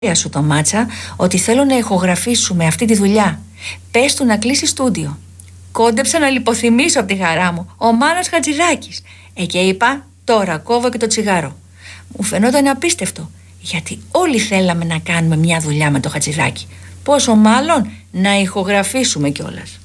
σου το Μάτσα ότι θέλω να ηχογραφήσουμε αυτή τη δουλειά. Πες του να κλείσει στούντιο. Κόντεψα να λιποθυμίσω από τη χαρά μου. Ο Μάνος Χατζηδάκης. Και είπα, τώρα κόβω και το τσιγάρο. Μου φαινόταν απίστευτο, γιατί όλοι θέλαμε να κάνουμε μια δουλειά με το Χατζηδάκη. Πόσο μάλλον να ηχογραφήσουμε κιόλας.